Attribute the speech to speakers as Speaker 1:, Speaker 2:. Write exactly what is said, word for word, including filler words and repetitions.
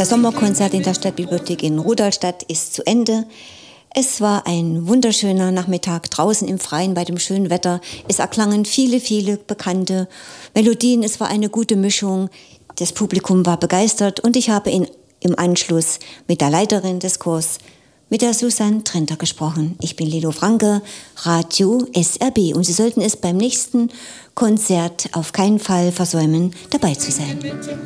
Speaker 1: Das Sommerkonzert in der Stadtbibliothek in Rudolstadt ist zu Ende. Es war ein wunderschöner Nachmittag draußen im Freien bei dem schönen Wetter. Es erklangen viele, viele bekannte Melodien. Es war eine gute Mischung. Das Publikum war begeistert und ich habe in, im Anschluss mit der Leiterin des Chors, mit der Susanne Trenter, gesprochen. Ich bin Lilo Franke, Radio S R B und Sie sollten es beim nächsten Konzert auf keinen Fall versäumen, dabei zu sein.